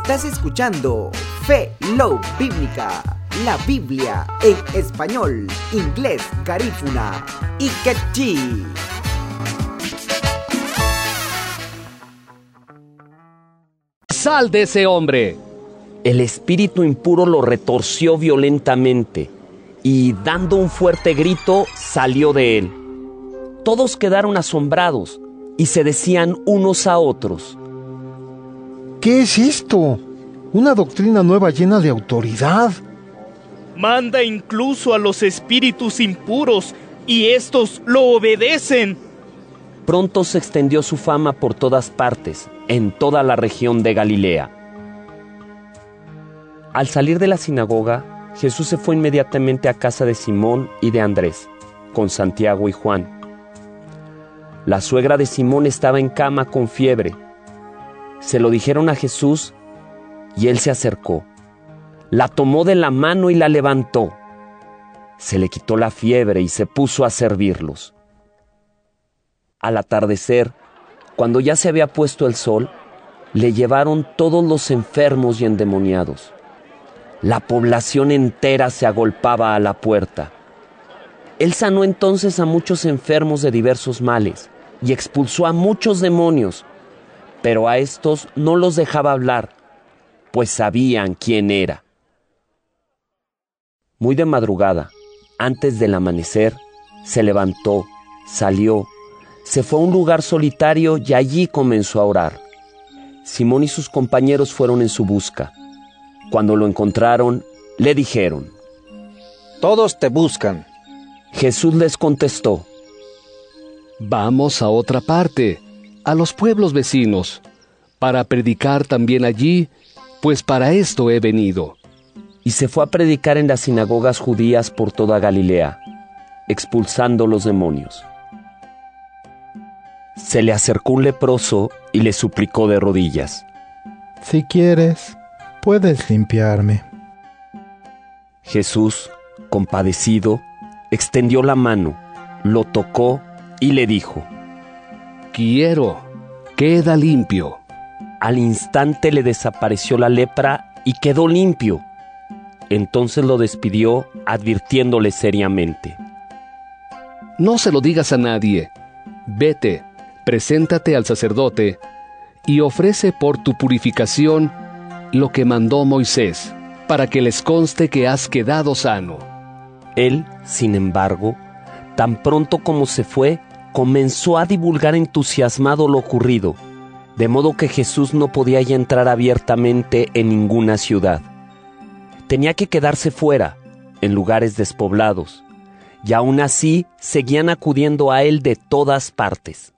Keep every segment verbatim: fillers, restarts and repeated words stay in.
Estás escuchando Fe Love Bíblica, la Biblia en español, inglés, garífuna y quechí. ¡Sal de ese hombre! El espíritu impuro lo retorció violentamente y, dando un fuerte grito, salió de él. Todos quedaron asombrados y se decían unos a otros: ¿qué es esto? ¿Una doctrina nueva llena de autoridad? Manda incluso a los espíritus impuros y estos lo obedecen. Pronto se extendió su fama por todas partes, en toda la región de Galilea. Al salir de la sinagoga, Jesús se fue inmediatamente a casa de Simón y de Andrés, con Santiago y Juan. La suegra de Simón estaba en cama con fiebre. Se lo dijeron a Jesús y él se acercó. La tomó de la mano y la levantó. Se le quitó la fiebre y se puso a servirlos. Al atardecer, cuando ya se había puesto el sol, le llevaron todos los enfermos y endemoniados. La población entera se agolpaba a la puerta. Él sanó entonces a muchos enfermos de diversos males y expulsó a muchos demonios, pero a estos no los dejaba hablar, pues sabían quién era. Muy de madrugada, antes del amanecer, se levantó, salió, se fue a un lugar solitario y allí comenzó a orar. Simón y sus compañeros fueron en su busca. Cuando lo encontraron, le dijeron: todos te buscan. Jesús les contestó: vamos a otra parte, a los pueblos vecinos, para predicar también allí, pues para esto he venido. Y se fue a predicar en las sinagogas judías por toda Galilea, expulsando los demonios. Se le acercó un leproso y le suplicó de rodillas: si quieres, puedes limpiarme. Jesús, compadecido, extendió la mano, lo tocó y le dijo: quiero, queda limpio. Al instante le desapareció la lepra y quedó limpio. Entonces lo despidió, advirtiéndole seriamente: no se lo digas a nadie. Vete, preséntate al sacerdote y ofrece por tu purificación lo que mandó Moisés, para que les conste que has quedado sano. Él, sin embargo, tan pronto como se fue, comenzó a divulgar entusiasmado lo ocurrido, de modo que Jesús no podía ya entrar abiertamente en ninguna ciudad. Tenía que quedarse fuera, en lugares despoblados, y aún así seguían acudiendo a él de todas partes.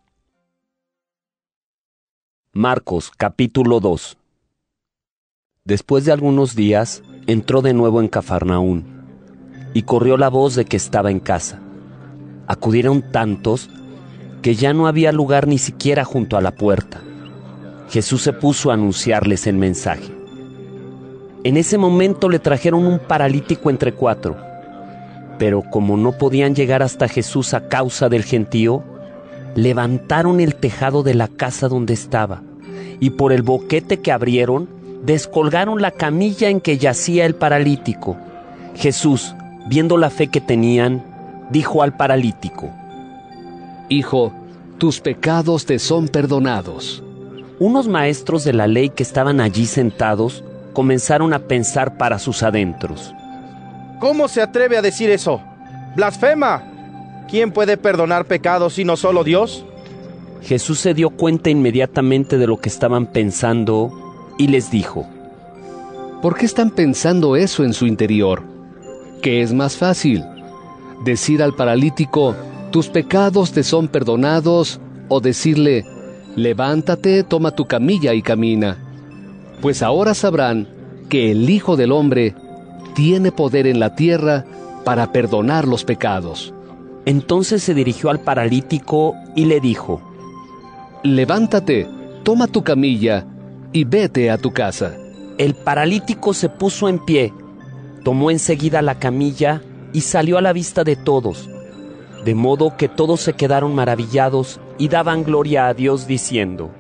Marcos, capítulo dos. Después de algunos días, entró de nuevo en Cafarnaún, y corrió la voz de que estaba en casa. Acudieron tantos que ya no había lugar ni siquiera junto a la puerta. Jesús se puso a anunciarles el mensaje. En ese momento le trajeron un paralítico entre cuatro, pero como no podían llegar hasta Jesús a causa del gentío, levantaron el tejado de la casa donde estaba, y por el boquete que abrieron, descolgaron la camilla en que yacía el paralítico. Jesús, viendo la fe que tenían, dijo al paralítico: hijo, tus pecados te son perdonados. Unos maestros de la ley que estaban allí sentados comenzaron a pensar para sus adentros: ¿cómo se atreve a decir eso? ¡Blasfema! ¿Quién puede perdonar pecados sino solo Dios? Jesús se dio cuenta inmediatamente de lo que estaban pensando y les dijo: ¿por qué están pensando eso en su interior? ¿Qué es más fácil? ¿Decir al paralítico, tus pecados te son perdonados? ¿O decirle, levántate, toma tu camilla y camina? Pues ahora sabrán que el Hijo del Hombre tiene poder en la tierra para perdonar los pecados. Entonces se dirigió al paralítico y le dijo: levántate, toma tu camilla y vete a tu casa. El paralítico se puso en pie, tomó enseguida la camilla y salió a la vista de todos, de modo que todos se quedaron maravillados y daban gloria a Dios diciendo: